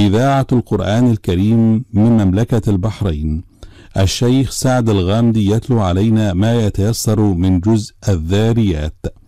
إذاعة القرآن الكريم من مملكة البحرين. الشيخ سعد الغامدي يتلو علينا ما يتيسر من جزء الذاريات.